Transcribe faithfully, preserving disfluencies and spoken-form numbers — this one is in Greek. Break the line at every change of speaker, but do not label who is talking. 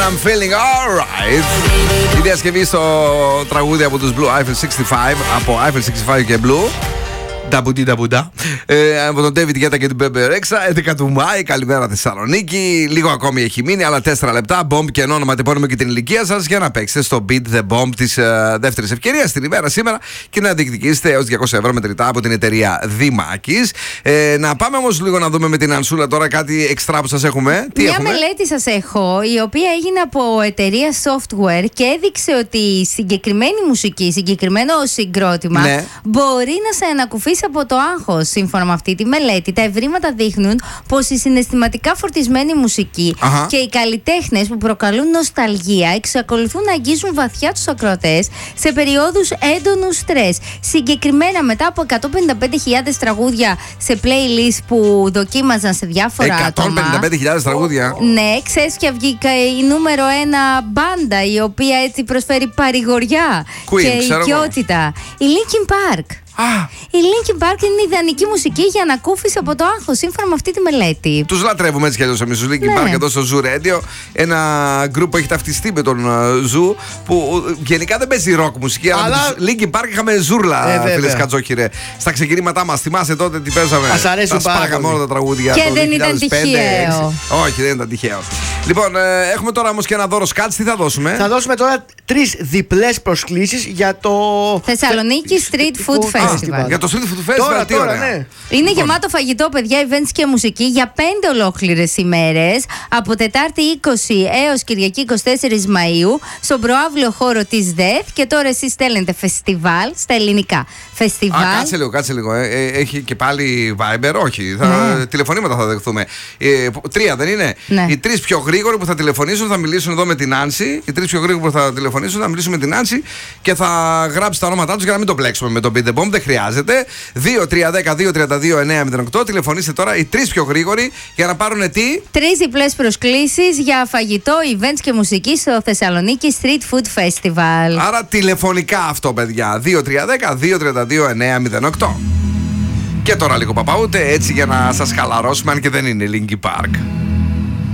I'm feeling alright. Η διασκευή στο τραγούδι από τους Blue Eiffel εξήντα πέντε, από Eiffel εξήντα πέντε και Blue. Νταμπουντί νταμπουντά. Ε, από τον David Guetta και την Bebe Rexha. έντεκα του Μάη, καλημέρα Θεσσαλονίκη. Λίγο ακόμη έχει μείνει, αλλά τέσσερα λεπτά. Bomb και ενώ ονοματεπώνουμε και την ηλικία σας για να παίξετε στο Beat the Bomb της uh, δεύτερης ευκαιρίας την ημέρα σήμερα και να διεκδικήσετε έως διακόσια ευρώ μετρητά από την εταιρεία Δημάκης. Ε, να πάμε όμως λίγο να δούμε με την Ανσούλα τώρα κάτι εξτρά που σας έχουμε. Τι
Μια
έχουμε?
μελέτη σας έχω, η οποία έγινε από εταιρεία software και έδειξε ότι η συγκεκριμένη μουσική, συγκεκριμένο συγκρότημα,
ναι,
μπορεί να σε ανακουφίσει από το άγχος. Σύμφωνα με αυτή τη μελέτη, τα ευρήματα δείχνουν πως η συναισθηματικά φορτισμένη μουσική
Αχα.
και οι καλλιτέχνες που προκαλούν νοσταλγία εξακολουθούν να αγγίζουν βαθιά τους ακροατές σε περιόδους έντονου στρες. Συγκεκριμένα μετά από εκατόν πενήντα πέντε χιλιάδες τραγούδια σε playlist που δοκίμαζαν σε διάφορα
εκατόν πενήντα πέντε χιλιάδες τραγούδια.
Ναι, ξέρεις ποια βγήκα η νούμερο ένα μπάντα, η οποία έτσι προσφέρει παρηγοριά
Queen,
και
ξέρω
οικειότητα. Η Linkin Park.
Α,
Η Linkin Park είναι ιδανική μουσική για ανακούφιση από το άγχος, σύμφωνα με αυτή τη μελέτη.
τους λατρεύουμε έτσι κι αλλιώς εμείς, τους Linkin
Ναι.
Park εδώ στο Zoo Radio. Ένα γκρουπ που έχει ταυτιστεί με τον Zoo, που ε, γενικά δεν παίζει ροκ μουσική, αλλά,
Αλλά-
με τους Linkin Park είχαμε ζούρλα,
Ε, βέβαια.
φίλες Κατζόχυρε. Στα ξεκινήματά μας, θυμάσαι τότε τι παίζαμε?
Μας αρέσουν
τα
πάρα
σπάγαμε
πολύ.
όλα τα τραγούδια.
Και
το
δεν ήταν
δύο χιλιάδες πέντε,
τυχαίο.
έξι. Όχι, δεν ήταν τυχαίο. Λοιπόν, ε, έχουμε τώρα όμως και ένα δώρο σκάτς. Τι θα δώσουμε?
Θα δώσουμε τώρα τρεις διπλές προσκλήσεις για το
Θεσσαλονίκη Street Food Festival.
Για το Street Food Festival,
Τώρα,
τι
τώρα,
ωραία.
ναι.
Είναι
Λοιπόν.
γεμάτο φαγητό, παιδιά, events και μουσική για πέντε ολόκληρες ημέρες, από Τετάρτη είκοσι έως Κυριακή είκοσι τέσσερις Μαΐου, στον προαύλιο χώρο της ΔΕΘ. Και τώρα εσείς στέλνετε φεστιβάλ στα ελληνικά. Φεστιβάλ.
Α, κάτσε λίγο, κάτσε λίγο. Ε, ε, έχει και πάλι Viber, όχι. Θα,
Ναι.
Τηλεφωνήματα θα δεχθούμε. Ε, τρία δεν είναι?
Ναι.
Οι τρεις πιο γρήγοροι που θα τηλεφωνήσουν θα μιλήσουν εδώ με την Άνση. Οι τρεις πιο γρήγοροι που θα τηλεφωνήσουν θα μιλήσουν με την Άνση και θα γράψει τα ονόματά τους για να μην το μπλέξουμε με τον Beat the Bomb. Δεν χρειάζεται. δύο τρία ένα μηδέν δύο τρία δύο εννιά μηδέν οκτώ. Τηλεφωνήστε τώρα οι τρεις πιο γρήγοροι για να πάρουν τι?
Τρεις διπλές προσκλήσεις για φαγητό, events και μουσική στο Θεσσαλονίκη Street Food Festival.
Άρα τηλεφωνικά αυτό, παιδιά. δύο τρία ένα μηδέν δύο τρία δύο εννιά μηδέν οκτώ. Και τώρα λίγο παπαούτε έτσι για να σας χαλαρώσουμε, αν και δεν είναι Linkin Park.